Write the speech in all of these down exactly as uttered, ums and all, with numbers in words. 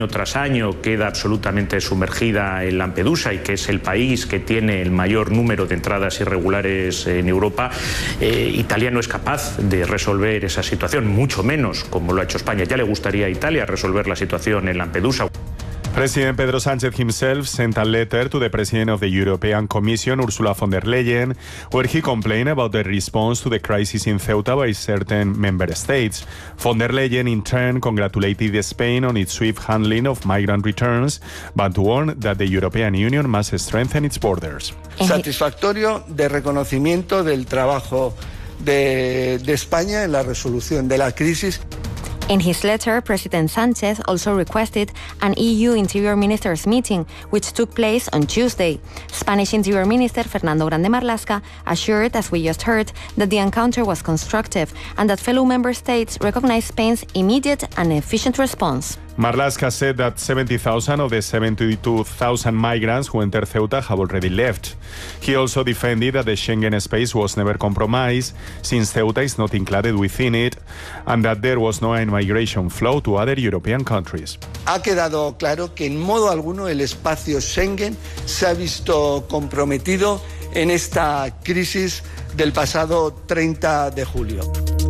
tras año queda absolutamente sumergida en Lampedusa y que es el país que tiene el mayor número de entradas irregulares en Europa, eh, Italia no es capaz de resolver esa situación, mucho menos como lo ha hecho España. Ya le gustaría a Italia resolver la situación en Lampedusa. President Pedro Sánchez himself sent a letter to the President of the European Commission, Ursula von der Leyen, where he complained about the response to the crisis in Ceuta by certain member states. Von der Leyen, in turn, congratulated Spain on its swift handling of migrant returns, but warned that the European Union must strengthen its borders. Satisfactorio de reconocimiento del trabajo de, de España en la resolución de la crisis. In his letter, President Sánchez also requested an E U Interior Ministers meeting, which took place on Tuesday. Spanish Interior Minister Fernando Grande Marlaska assured, as we just heard, that the encounter was constructive and that fellow member states recognize Spain's immediate and efficient response. Marlaska said that seventy thousand of the seventy-two thousand migrants who entered Ceuta have already left. He also defended that the Schengen space was never compromised, since Ceuta is not included within it, and that there was no migration flow to other European countries. Ha quedado claro que en modo alguno el espacio Schengen se ha visto comprometido en esta crisis del pasado treinta de julio.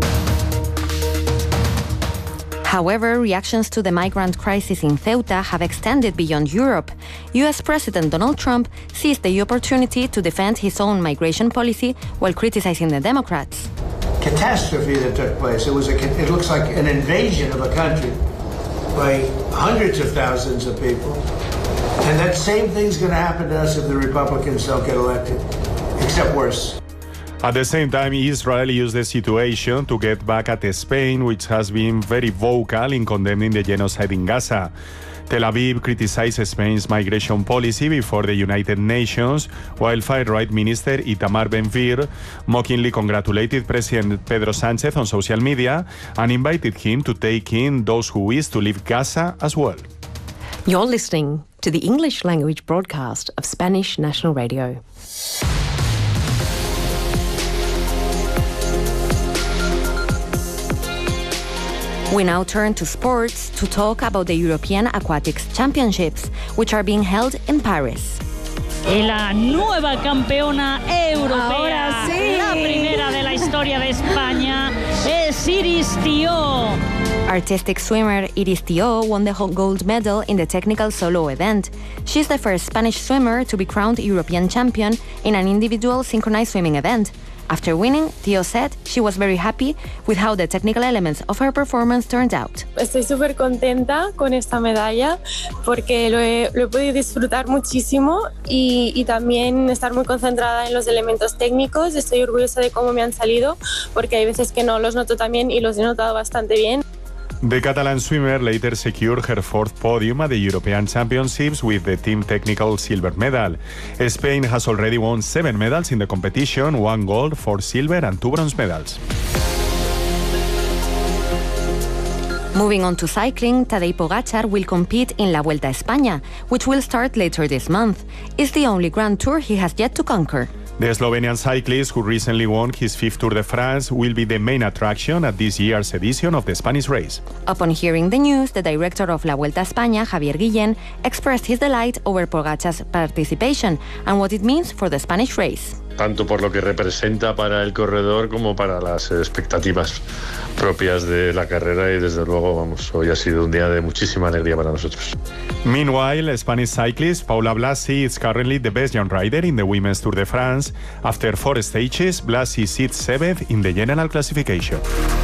However, reactions to the migrant crisis in Ceuta have extended beyond Europe. U S President Donald Trump seized the opportunity to defend his own migration policy while criticizing the Democrats. Catastrophe that took place. It was a, it looks like an invasion of a country by hundreds of thousands of people. And that same thing's going to happen to us if the Republicans don't get elected, except worse. At the same time, Israel used the situation to get back at Spain, which has been very vocal in condemning the genocide in Gaza. Tel Aviv criticized Spain's migration policy before the United Nations, while far-right Minister Itamar Ben-Gvir mockingly congratulated President Pedro Sánchez on social media and invited him to take in those who wish to leave Gaza as well. You're listening to the English language broadcast of Spanish National Radio. We now turn to sports to talk about the European Aquatics Championships, which are being held in Paris. La nueva campeona europea, ahora sí, la primera de la historia de España, es Iris Thiaud. Artistic swimmer Iris Thiaud won the gold medal in the technical solo event. She's the first Spanish swimmer to be crowned European champion in an individual synchronized swimming event. After winning, Thiaud said she was very happy with how the technical elements of her performance turned out. Estoy súper contenta con esta medalla porque lo he, lo he podido disfrutar muchísimo y, y también estar muy concentrada en los elementos técnicos. Estoy orgullosa de cómo me han salido porque hay veces que no los noto tan bien y los he notado bastante bien. The Catalan swimmer later secured her fourth podium at the European Championships with the team technical silver medal. Spain has already won seven medals in the competition, one gold, four silver and two bronze medals. Moving on to cycling, Tadej Pogačar will compete in La Vuelta a España, which will start later this month. It's the only Grand Tour he has yet to conquer. The Slovenian cyclist, who recently won his fifth Tour de France, will be the main attraction at this year's edition of the Spanish race. Upon hearing the news, the director of La Vuelta a España, Javier Guillén, expressed his delight over Pogačar's participation and what it means for the Spanish race. Tanto por lo que representa para el corredor como para las expectativas propias de la carrera y desde luego, vamos, hoy ha sido un día de muchísima alegría para nosotros. Meanwhile, Spanish cyclist Paula Blasi is currently the best young rider in the Women's Tour de France. After four stages, Blasi sits seventh in the general classification.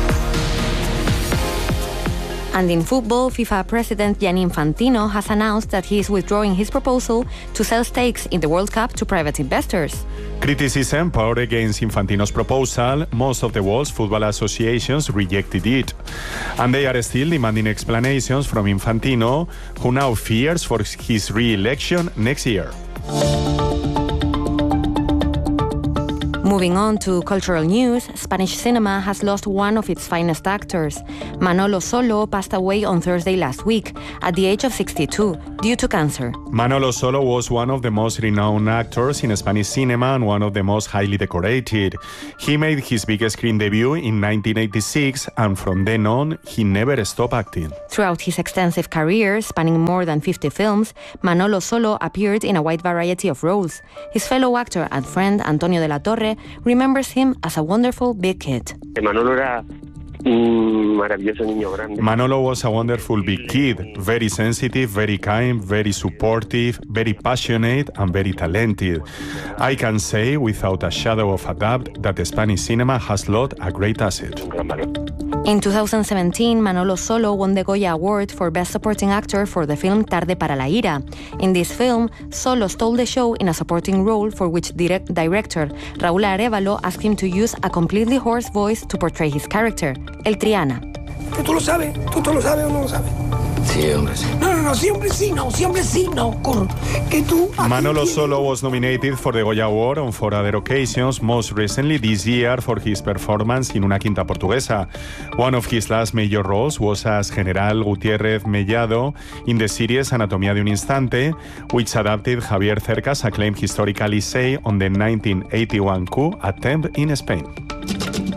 And in football, FIFA President Gianni Infantino has announced that he is withdrawing his proposal to sell stakes in the World Cup to private investors. Criticism poured against Infantino's proposal. Most of the world's football associations rejected it. And they are still demanding explanations from Infantino, who now fears for his re-election next year. Moving on to cultural news, Spanish cinema has lost one of its finest actors. Manolo Solo passed away on Thursday last week at the age of sixty-two due to cancer. Manolo Solo was one of the most renowned actors in Spanish cinema and one of the most highly decorated. He made his big screen debut in nineteen eighty-six, and from then on, he never stopped acting. Throughout his extensive career, spanning more than fifty films, Manolo Solo appeared in a wide variety of roles. His fellow actor and friend Antonio de la Torre remembers him as a wonderful big kid. Manolo era un maravilloso niño grande. Manolo was a wonderful big kid, very sensitive, very kind, very supportive, very passionate, and very talented. I can say without a shadow of a doubt that Spanish cinema has lost a great asset. In two thousand seventeen, Manolo Solo won the Goya Award for Best Supporting Actor for the film Tarde para la Ira. In this film, Solo stole the show in a supporting role for which direct director Raúl Arévalo asked him to use a completely hoarse voice to portray his character, El Triana. ¿Tú lo sabes? ¿Tú, tú lo sabes o no lo sabes? Sí, hombre, sí. No, no, no, siempre sí, no, siempre sí, no. Con, que tú Manolo Solo was nominated for the Goya Award on four other occasions, most recently this year for his performance in Una Quinta Portuguesa. One of his last major roles was as General Gutiérrez Mellado in the series Anatomía de un Instante, which adapted Javier Cercas' acclaimed historical essay on the nineteen eighty-one coup attempt in Spain.